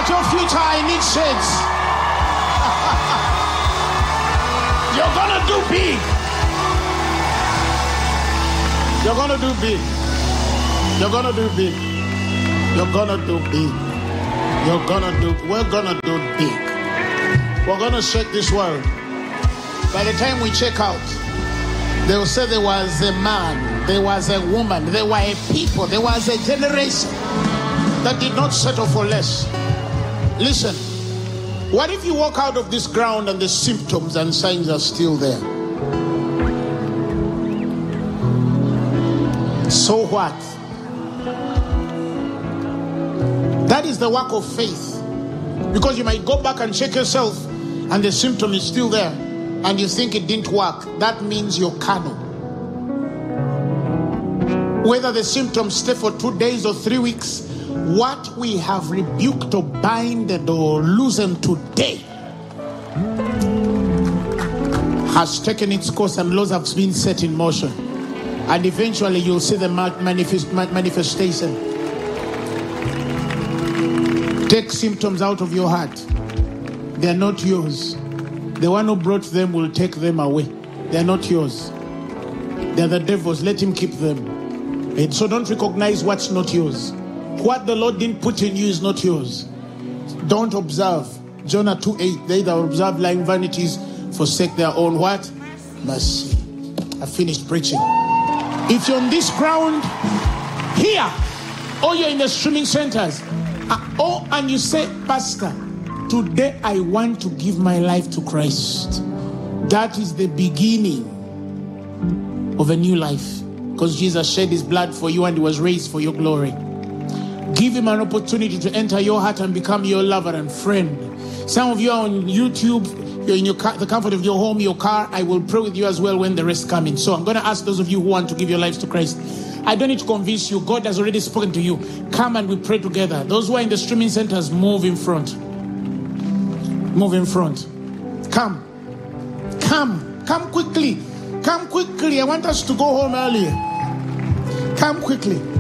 about your future, I need shades. You're gonna do big. You're gonna do big. You're gonna do big. You're gonna do big. We're gonna do big. We're gonna shake this world. By the time we check out, they will say there was a man, there was a woman, there were a people, there was a generation that did not settle for less. Listen, what if you walk out of this ground and the symptoms and signs are still there? So what? That is the work of faith. Because you might go back and check yourself and the symptom is still there and you think it didn't work. That means you're carnal. Whether the symptoms stay for 2 days or 3 weeks, what we have rebuked or binded or loosened today has taken its course and laws have been set in motion. And eventually you'll see the manifestation. Take symptoms out of your heart. They are not yours. The one who brought them will take them away. They are not yours. They are the devil's. Let him keep them. And so don't recognize what's not yours. What the Lord didn't put in you is not yours. Don't observe. Jonah 2:8. They that observe lying vanities forsake their own what? Mercy. I finished preaching. If you're on this ground here, or you're in the streaming centers, and you say, Pastor, today I want to give my life to Christ. That is the beginning of a new life. Because Jesus shed his blood for you and he was raised for your glory. Give him an opportunity to enter your heart and become your lover and friend. Some of you are on YouTube, you're in your car, the comfort of your home, your car. I will pray with you as well when the rest come in. So I'm going to ask those of you who want to give your lives to Christ. I don't need to convince you. God has already spoken to you. Come and we pray together. Those who are in the streaming centers, move in front. Move in front. Come quickly. Come quickly. I want us to go home earlier. Come quickly.